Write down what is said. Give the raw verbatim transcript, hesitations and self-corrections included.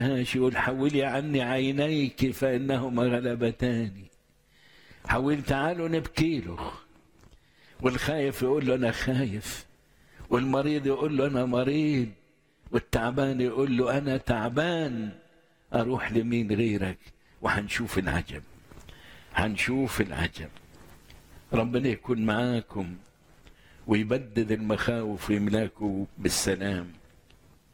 ماشي يقول حولي عني عينيك فإنهما غلبتاني. حول تعالوا نبكي له، والخايف يقول له أنا خايف، والمريض يقول له أنا مريض، والتعبان يقول له أنا تعبان. أروح لمين غيرك؟ وهنشوف العجب، هنشوف العجب. ربنا يكون معاكم ويبدد المخاوف ويملاكوا بالسلام.